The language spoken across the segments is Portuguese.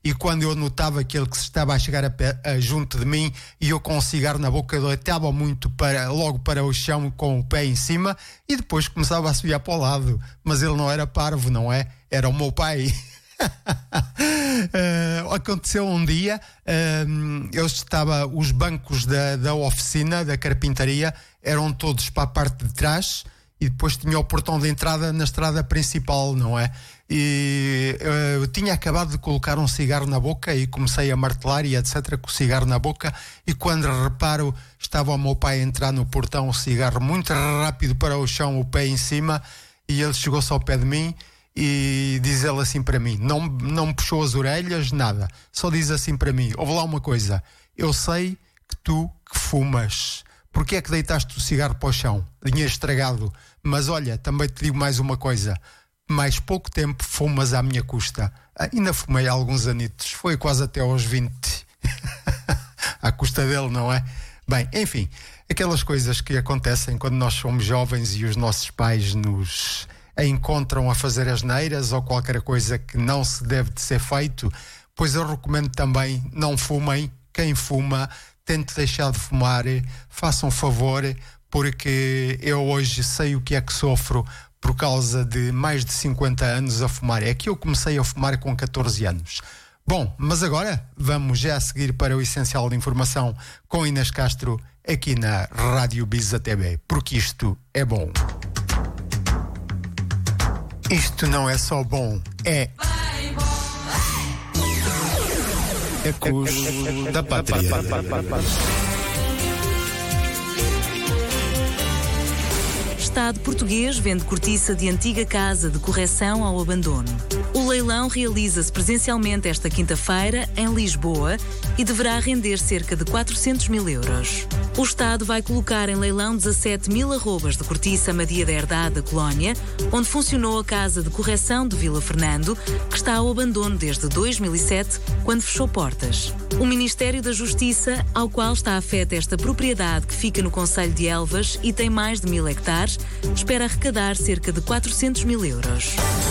e quando eu notava que ele que se estava a chegar junto de mim e eu com um cigarro na boca, eu deitava muito logo para o chão com o pé em cima e depois começava a subir para o lado. Mas ele não era parvo, não é? Era o meu pai. Aconteceu um dia, os bancos da oficina, da carpintaria, eram todos para a parte de trás e depois tinha o portão de entrada na estrada principal, não é? E eu tinha acabado de colocar um cigarro na boca e comecei a martelar e etc com o cigarro na boca, e quando reparo estava o meu pai a entrar no portão, o cigarro muito rápido para o chão, o pé em cima, e ele chegou-se ao pé de mim e diz ele assim para mim, não me puxou as orelhas, nada, só diz assim para mim: ouve lá uma coisa, eu sei que tu que fumas, porque é que deitaste o cigarro para o chão? Tinha estragado, mas olha, também te digo mais uma coisa, mais pouco tempo fumas à minha custa. Ainda fumei alguns anitos, foi quase até aos 20 à custa dele, não é? Bem, enfim, aquelas coisas que acontecem quando nós somos jovens e os nossos pais nos encontram a fazer asneiras ou qualquer coisa que não se deve de ser feito. Pois eu recomendo também, não fumem. Quem fuma, tente deixar de fumar, façam um favor, porque eu hoje sei o que é que sofro por causa de mais de 50 anos a fumar. É que eu comecei a fumar com 14 anos. Bom, mas agora vamos já a seguir para o Essencial de Informação com Inês Castro aqui na Rádio Bisa TV, porque isto é bom. Isto não é só bom, é Ecos da Pátria. Estado português vende cortiça de antiga casa de correção ao abandono. O leilão realiza-se presencialmente esta quinta-feira em Lisboa e deverá render cerca de 400 mil euros. O Estado vai colocar em leilão 17 mil arrobas de cortiça Madia da Herdade da Colónia, onde funcionou a casa de correção de Vila Fernando, que está ao abandono desde 2007, quando fechou portas. O Ministério da Justiça, ao qual está afeta esta propriedade que fica no concelho de Elvas e tem mais de 1000 hectares, espera arrecadar cerca de 400 mil euros.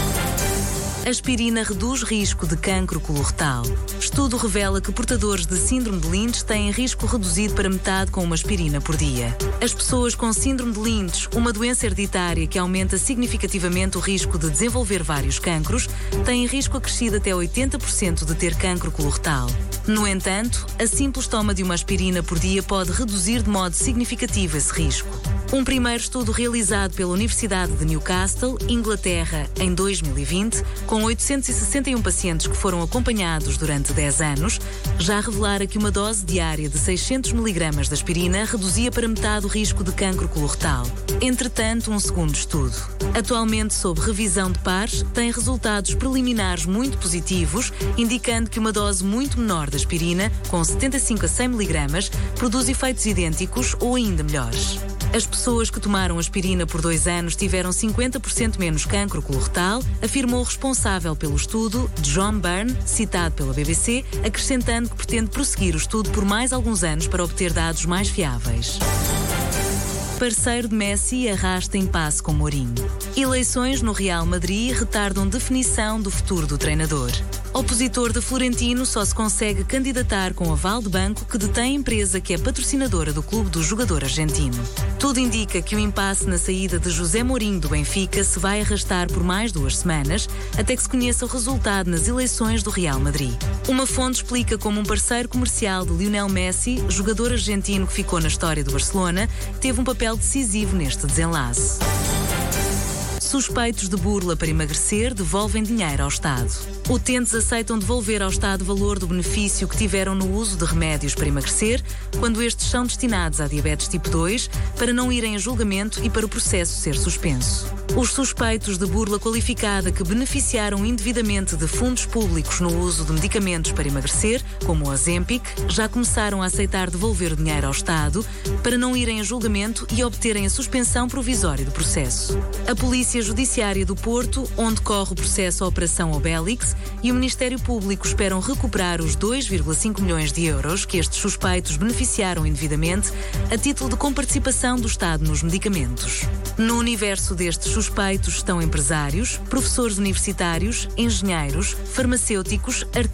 Aspirina reduz risco de cancro coloretal. Estudo revela que portadores de síndrome de Lynch têm risco reduzido para metade com uma aspirina por dia. As pessoas com síndrome de Lynch, uma doença hereditária que aumenta significativamente o risco de desenvolver vários cancros, têm risco acrescido até 80% de ter cancro coloretal. No entanto, a simples toma de uma aspirina por dia pode reduzir de modo significativo esse risco. Um primeiro estudo realizado pela Universidade de Newcastle, Inglaterra, em 2020, com 861 pacientes que foram acompanhados durante 10 anos, já revelara que uma dose diária de 600 mg de aspirina reduzia para metade o risco de cancro coloretal. Entretanto, um segundo estudo, atualmente sob revisão de pares, tem resultados preliminares muito positivos, indicando que uma dose muito menor de aspirina, com 75 a 100 mg, produz efeitos idênticos ou ainda melhores. As pessoas que tomaram aspirina por 2 anos tiveram 50% menos cancro coloretal, afirmou o responsável pelo estudo, John Byrne, citado pela BBC, acrescentando que pretende prosseguir o estudo por mais alguns anos para obter dados mais fiáveis. Parceiro de Messi arrasta impasse com Mourinho. Eleições no Real Madrid retardam definição do futuro do treinador. Opositor de Florentino só se consegue candidatar com aval de banco que detém a empresa que é patrocinadora do clube do jogador argentino. Tudo indica que o impasse na saída de José Mourinho do Benfica se vai arrastar por mais 2 semanas, até que se conheça o resultado nas eleições do Real Madrid. Uma fonte explica como um parceiro comercial de Lionel Messi, jogador argentino que ficou na história do Barcelona, teve um papel decisivo neste desenlace. Suspeitos de burla para emagrecer devolvem dinheiro ao Estado. Utentes aceitam devolver ao Estado o valor do benefício que tiveram no uso de remédios para emagrecer, quando estes são destinados à diabetes tipo 2, para não irem a julgamento e para o processo ser suspenso. Os suspeitos de burla qualificada que beneficiaram indevidamente de fundos públicos no uso de medicamentos para emagrecer, como o Ozempic, já começaram a aceitar devolver o dinheiro ao Estado para não irem a julgamento e obterem a suspensão provisória do processo. A Polícia Judiciária do Porto, onde corre o processo Operação Obélix, e o Ministério Público esperam recuperar os 2,5 milhões de euros que estes suspeitos beneficiaram indevidamente a título de comparticipação do Estado nos medicamentos. No universo destes suspeitos estão empresários, professores universitários, engenheiros, farmacêuticos, artistas,